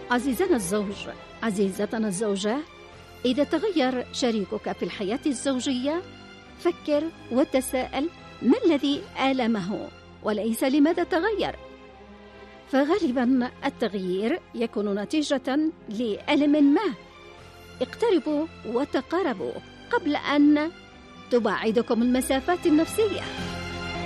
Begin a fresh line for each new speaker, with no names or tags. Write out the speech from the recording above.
عزيزنا الزوج، عزيزتنا الزوجة، إذا تغير شريكك في الحياة الزوجية فكر وتساءل ما الذي آلمه وليس لماذا تغير، فغالبا التغيير يكون نتيجة لألم ما. اقتربوا وتقاربوا قبل أن تباعدكم المسافات النفسية.